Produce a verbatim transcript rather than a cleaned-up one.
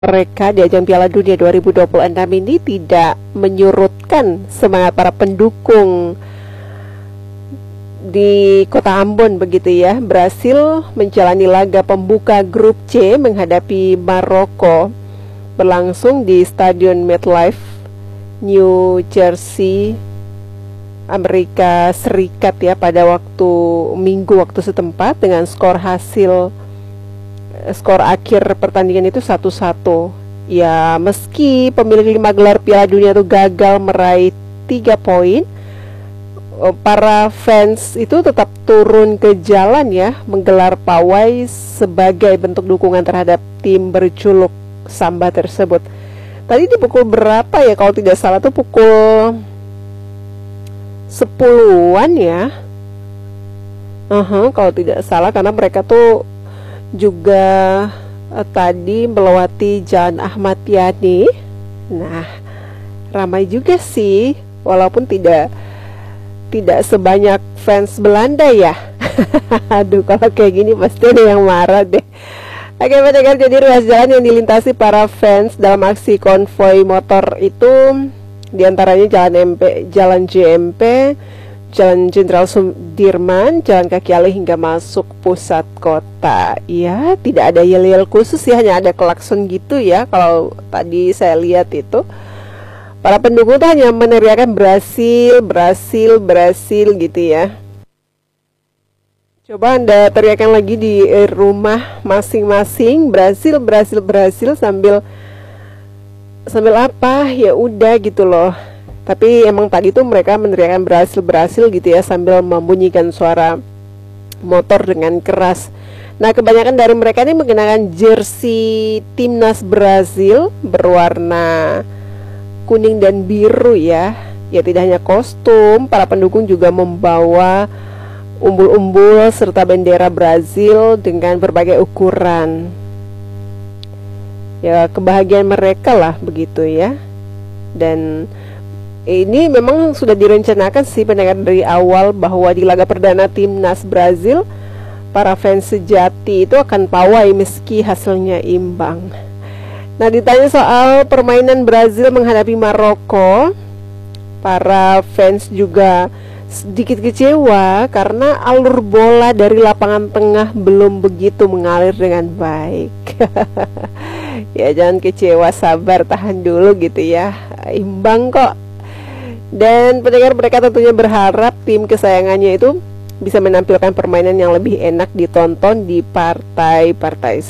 mereka di ajang Piala Dunia dua ribu dua puluh enam ini tidak menyurutkan semangat para pendukung di kota Ambon begitu ya. Berhasil menjalani laga pembuka grup C menghadapi Maroko, berlangsung di Stadion MetLife, New Jersey, Amerika Serikat ya, pada waktu Minggu waktu setempat, dengan skor hasil skor akhir pertandingan itu satu satu. Ya, meski pemilik lima gelar Piala Dunia itu gagal meraih tiga poin, para fans itu tetap turun ke jalan ya, menggelar pawai sebagai bentuk dukungan terhadap tim berjuluk Samba tersebut. Tadi di pukul berapa ya, kalau tidak salah tuh pukul sepuluhan ya. Uh-huh, kalau tidak salah, karena mereka tuh juga eh, tadi melewati Jalan Ahmad Yani. Nah, ramai juga sih, walaupun tidak tidak sebanyak fans Belanda ya. Aduh, kalau kayak gini pasti ada yang marah deh. Oke pendengar, jadi ruas jalan yang dilintasi para fans dalam aksi konvoi motor itu diantaranya Jalan M P, Jalan J M P, Jalan Jenderal Sudirman, Jalan Kaki Alih hingga masuk pusat kota. Ya, tidak ada yel-yel khusus ya, hanya ada klakson gitu ya. Kalau tadi saya lihat itu, para pendukung tuh hanya meneriakan Brasil, Brasil, Brasil gitu ya. Coba Anda teriakan lagi di rumah masing-masing, Brasil, Brasil, Brasil, sambil sambil apa? Ya udah gitu loh. Tapi emang tadi tuh mereka meneriakan berhasil-berhasil gitu ya, sambil membunyikan suara motor dengan keras. Nah, kebanyakan dari mereka ini mengenakan jersey timnas Brazil berwarna kuning dan biru ya. Ya, tidak hanya kostum, para pendukung juga membawa umbul-umbul serta bendera Brazil dengan berbagai ukuran. Ya, kebahagiaan mereka lah begitu ya. Dan ini memang sudah direncanakan sih pendengar dari awal, bahwa di laga perdana timnas Brazil, para fans sejati itu akan pawai meski hasilnya imbang. Nah, ditanya soal permainan Brazil menghadapi Maroko, para fans juga sedikit kecewa karena alur bola dari lapangan tengah belum begitu mengalir dengan baik. Ya, jangan kecewa, sabar, tahan dulu gitu ya, imbang kok. Dan pendengar, mereka tentunya berharap tim kesayangannya itu bisa menampilkan permainan yang lebih enak ditonton di partai-partai